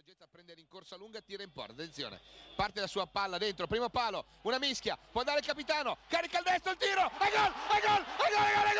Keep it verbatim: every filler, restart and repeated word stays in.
Getta prende rincorsa lunga, tira in porta, attenzione, parte la sua palla dentro, primo palo, una mischia, può andare il capitano, carica il destro, il tiro, e gol, e gol, e gol, e gol,